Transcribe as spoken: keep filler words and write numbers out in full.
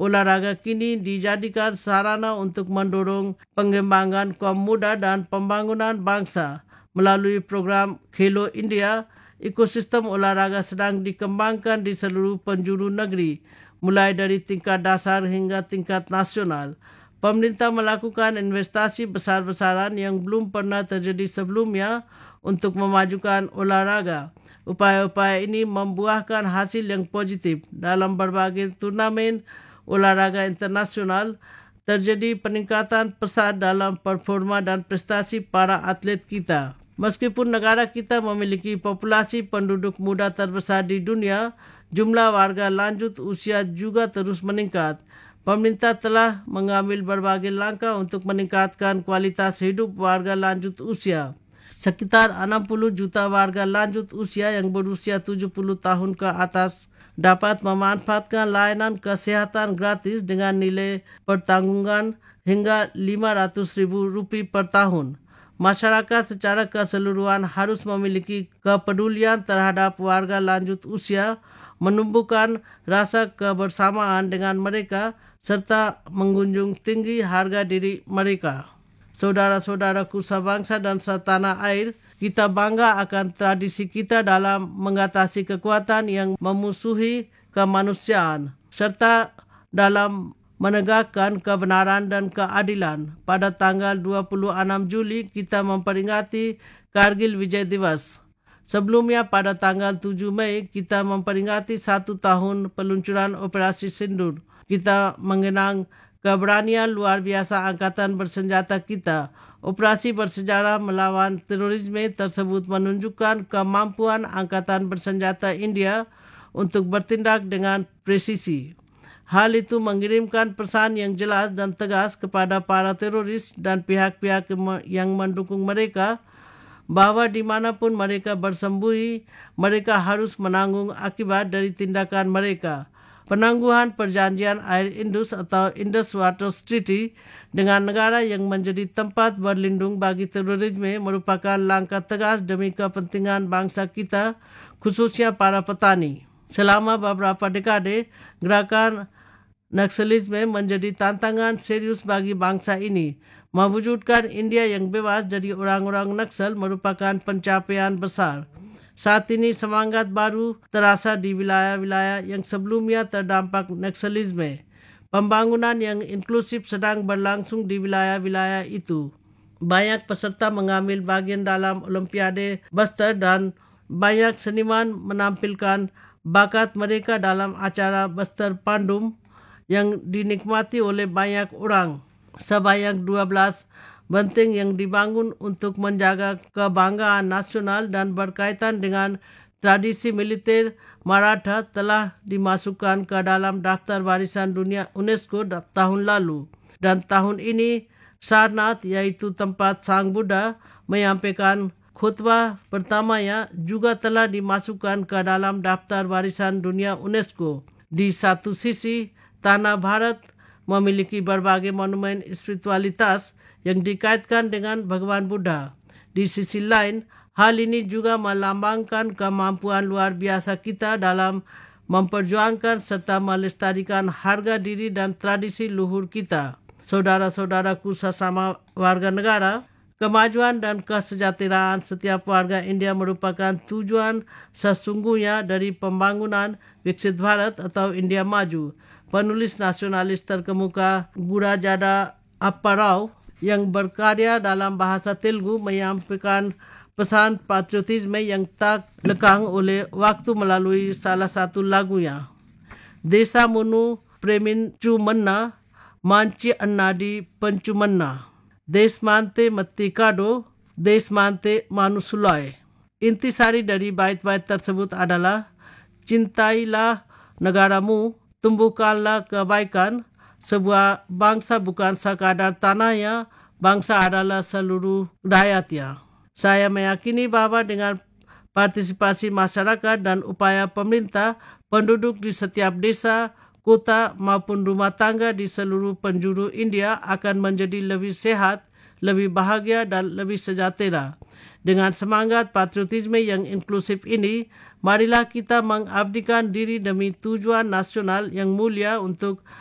olahraga kini dijadikan sarana untuk mendorong pengembangan kaum muda dan pembangunan bangsa. Melalui program Khelo India, ekosistem olahraga sedang dikembangkan di seluruh penjuru negeri, mulai dari tingkat dasar hingga tingkat nasional. Pemerintah melakukan investasi besar-besaran yang belum pernah terjadi sebelumnya untuk memajukan olahraga. Upaya-upaya ini membuahkan hasil yang positif. Dalam berbagai turnamen olahraga internasional, terjadi peningkatan pesat dalam performa dan prestasi para atlet kita. Meskipun negara kita memiliki populasi penduduk muda terbesar di dunia, jumlah warga lanjut usia juga terus meningkat. Pemerintah telah mengambil berbagai langkah untuk meningkatkan kualitas hidup warga lanjut usia. Sekitar enam puluh juta warga lanjut usia yang berusia tujuh puluh tahun ke atas dapat memanfaatkan layanan kesehatan gratis dengan nilai pertanggungan hingga lima ratus ribu rupiah per tahun. Masyarakat secara keseluruhan harus memiliki kepedulian terhadap warga lanjut usia, menumbuhkan rasa kebersamaan dengan mereka, serta menjunjung tinggi harga diri mereka. Saudara-saudaraku sebangsa dan setanah air, kita bangga akan tradisi kita dalam mengatasi kekuatan yang memusuhi kemanusiaan, serta dalam menegakkan kebenaran dan keadilan. Pada tanggal dua puluh enam Juli, kita memperingati Kargil Vijay Diwas. Sebelumnya pada tanggal tujuh Mei, kita memperingati satu tahun peluncuran Operasi Sindur. Kita mengenang keberanian luar biasa angkatan bersenjata kita. Operasi bersejarah melawan terorisme tersebut menunjukkan kemampuan angkatan bersenjata India untuk bertindak dengan presisi. Hal itu mengirimkan pesan yang jelas dan tegas kepada para teroris dan pihak-pihak yang mendukung mereka bahawa dimanapun mereka bersembunyi, mereka harus menanggung akibat dari tindakan mereka. Penangguhan perjanjian air Indus atau Indus Waters Treaty dengan negara yang menjadi tempat berlindung bagi terorisme merupakan langkah tegas demi kepentingan bangsa kita, khususnya para petani. Selama beberapa dekade, gerakan Naksalisme menjadi tantangan serius bagi bangsa ini. Mewujudkan India yang bebas dari orang-orang Naksal merupakan pencapaian besar. Saat ini semangat baru terasa di wilayah-wilayah yang sebelumnya terdampak Naksalisme. Pembangunan yang inklusif sedang berlangsung di wilayah-wilayah itu. Banyak peserta mengambil bagian dalam Olimpiade Buster dan banyak seniman menampilkan bakat mereka dalam acara Buster Pandum yang dinikmati oleh banyak orang. Sebanyak dua belas benteng yang dibangun untuk menjaga kebanggaan nasional dan berkaitan dengan tradisi militer Maratha telah dimasukkan ke dalam daftar warisan dunia UNESCO tahun lalu. Dan tahun ini Sarnath, yaitu tempat Sang Buddha menyampaikan khutbah pertamanya, juga telah dimasukkan ke dalam daftar warisan dunia UNESCO. Di satu sisi, Tanah Bharat memiliki berbagai monumen spiritualitas yang dikaitkan dengan Bhagawan Buddha. Di sisi lain, hal ini juga melambangkan kemampuan luar biasa kita dalam memperjuangkan serta melestarikan harga diri dan tradisi luhur kita. Saudara-saudaraku sesama warga negara, kemajuan dan kesejahteraan setiap warga India merupakan tujuan sesungguhnya dari pembangunan Viksit Bharat atau India Maju. Penulis nasionalis terkemuka Gurajada Apparao yang berkarya dalam bahasa Telugu menyampaikan pesan patriotisme yang tak lekang oleh waktu melalui salah satu lagunya. Desa Munu Premincumanna Manci Annadi Pencumanna Desmante Matikado Desmante Manusulai. Intisari dari bait-bait tersebut adalah cintailah negaramu, tumbuhkanlah kebaikan. Sebuah bangsa bukan sekadar tanahnya, bangsa adalah seluruh rakyatnya. Saya meyakini bahwa dengan partisipasi masyarakat dan upaya pemerintah, penduduk di setiap desa, kota maupun rumah tangga di seluruh penjuru India akan menjadi lebih sehat, lebih bahagia dan lebih sejahtera. Dengan semangat patriotisme yang inklusif ini, marilah kita mengabdikan diri demi tujuan nasional yang mulia untuk